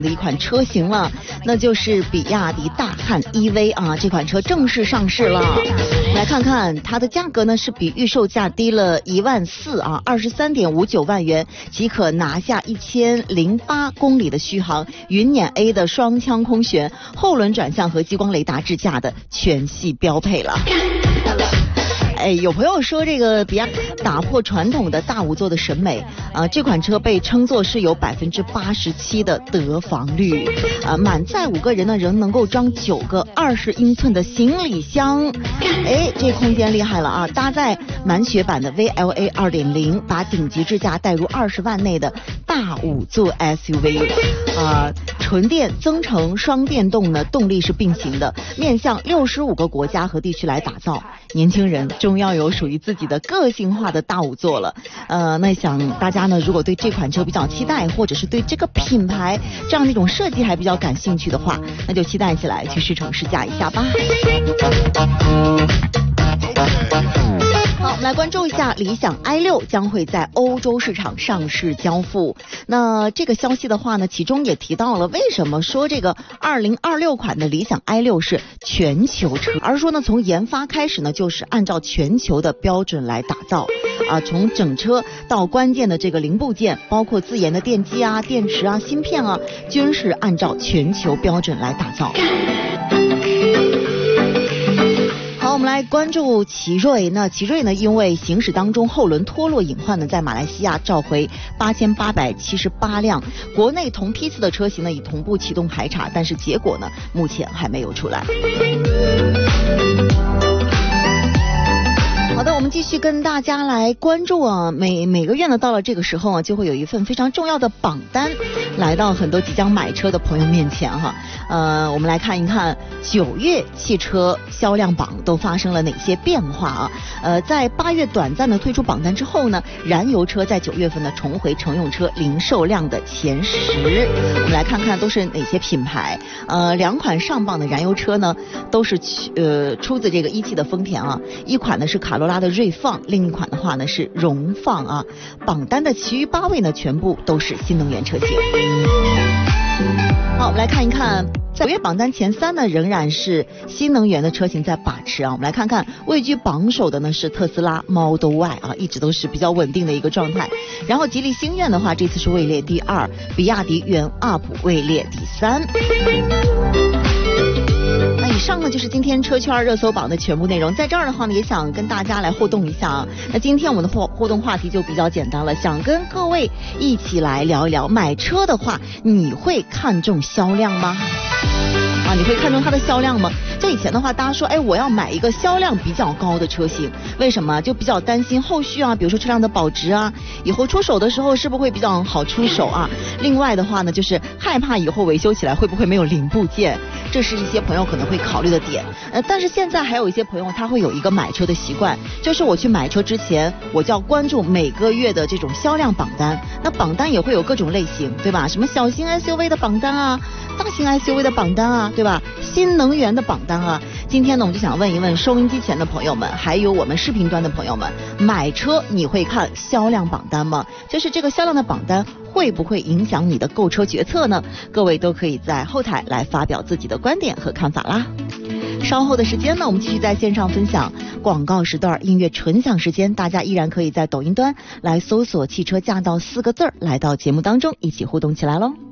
的一款车型了，那就是比亚迪大汉 EV 啊，这款车正式上市了。来看看它的价格呢，是比预售价低了14000啊，23.59万元即可拿下1008公里的续航，云辇 A 的双腔空悬，后轮转向和激光雷达支架的全系标配了。有朋友说这个比亚迪打破传统的大五座的审美啊，这款车被称作是有87%的得房率啊，满载5个人呢仍能够装9个20英寸的行李箱，这空间厉害了啊！搭载满血版的 VLA 2.0， 把顶级智驾带入20万内的大5座 SUV 啊，纯电增程双电动呢动力是并行的，面向65个国家和地区来打造。年轻人终要有属于自己的个性化的大5座了。那想大家呢，如果对这款车比较期待，或者是对这个品牌这样的一种设计还比较感兴趣的话，那就期待起来去试乘试驾一下吧。好，我们来关注一下理想 i6 将会在欧洲市场上市交付。那这个消息的话呢，其中也提到了为什么说这个2026款的理想 i6 是全球车，而说呢从研发开始呢就是按照全球的标准来打造啊，从整车到关键的这个零部件，包括自研的电机啊、电池啊、芯片啊，均是按照全球标准来打造。好，我们来关注奇瑞。那奇瑞呢，因为行驶当中后轮脱落隐患呢，在马来西亚召回8878辆，国内同批次的车型呢，已同步启动排查，但是结果呢，目前还没有出来。好的，我们继续跟大家来关注啊，每个月呢，到了这个时候啊，就会有一份非常重要的榜单来到很多即将买车的朋友面前哈。我们来看一看9月汽车销量榜都发生了哪些变化啊？在8月短暂的推出榜单之后呢，燃油车在9月份呢重回乘用车零售量的前10。我们来看看都是哪些品牌。2款上榜的燃油车呢，都是出自这个一汽的丰田啊，一款呢是卡罗拉的锐放，另一款的话呢是荣放啊。榜单的其余8位呢，全部都是新能源车型。好，我们来看一看。在9月榜单前3呢，仍然是新能源的车型在把持啊。我们来看看位居榜首的呢是特斯拉 Model Y 啊，一直都是比较稳定的一个状态。然后吉利星愿的话，这次是位列第2，比亚迪元 UP 位列第3。那以上呢就是今天车圈热搜榜的全部内容。在这儿的话呢，也想跟大家来互动一下啊。那今天我们的互动话题就比较简单了，想跟各位一起来聊一聊，买车的话你会看重销量吗？你会看重它的销量吗？就以前的话，大家说，我要买一个销量比较高的车型，为什么？就比较担心后续啊，比如说车辆的保值啊，以后出手的时候是不是会比较好出手啊？另外的话呢，就是害怕以后维修起来会不会没有零部件，这是一些朋友可能会考虑的点。但是现在还有一些朋友他会有一个买车的习惯，就是我去买车之前，我就要关注每个月的这种销量榜单。那榜单也会有各种类型，对吧？什么小型 SUV 的榜单啊，大型 SUV 的榜单啊，对吧？新能源的榜单啊。今天呢，我们就想问一问收音机前的朋友们，还有我们视频端的朋友们，买车你会看销量榜单吗？就是这个销量的榜单会不会影响你的购车决策呢？各位都可以在后台来发表自己的观点和看法啦。稍后的时间呢，我们继续在线上分享广告时段音乐纯享时间，大家依然可以在抖音端来搜索汽车驾到4个字来到节目当中一起互动起来咯。